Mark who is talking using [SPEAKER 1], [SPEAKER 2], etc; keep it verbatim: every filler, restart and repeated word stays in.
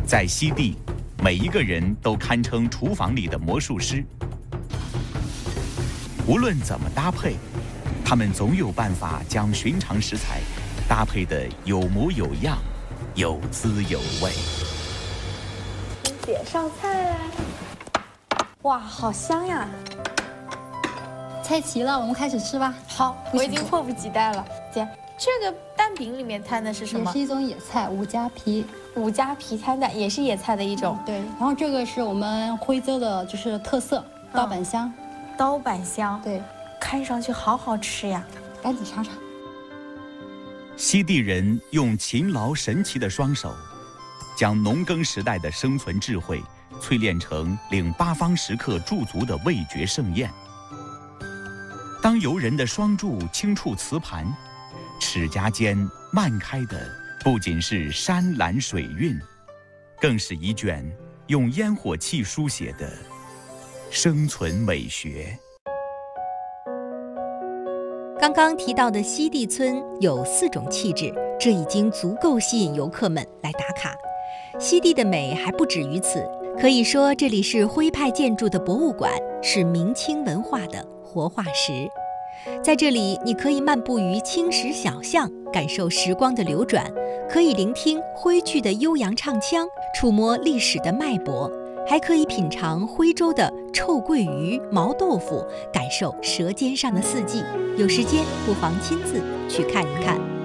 [SPEAKER 1] 在西递，每一个人都堪称厨房里的魔术师。无论怎么搭配，他们总有办法将寻常食材搭配得有模有样，有滋有味。
[SPEAKER 2] 姐上菜啦！哇，好香呀！
[SPEAKER 3] 菜齐了，我们开始吃吧。
[SPEAKER 2] 好，我已经迫不及待了。姐，这个蛋饼里面摊的是什么？
[SPEAKER 3] 也是一种野菜，五加皮。
[SPEAKER 2] 五加皮摊蛋也是野菜的一种。
[SPEAKER 3] 对，然后这个是我们徽州的，就是特色刀板香。
[SPEAKER 2] 刀板香，
[SPEAKER 3] 对，
[SPEAKER 2] 看上去好好吃呀！
[SPEAKER 3] 赶紧尝尝。
[SPEAKER 1] 西递人用勤劳神奇的双手，将农耕时代的生存智慧淬炼成令八方食客驻足的味觉盛宴。当游人的双箸轻触瓷盘，齿颊间漫开的不仅是山岚水韵，更是一卷用烟火气书写的生存美学。
[SPEAKER 4] 刚刚提到的西递村有四种气质，这已经足够吸引游客们来打卡。西递的美还不止于此，可以说这里是徽派建筑的博物馆，是明清文化的活化石。在这里，你可以漫步于青石小巷，感受时光的流转，可以聆听徽剧的悠扬唱腔，触摸历史的脉搏，还可以品尝徽州的臭鳜鱼、毛豆腐，感受舌尖上的四季。有时间不妨亲自去看一看。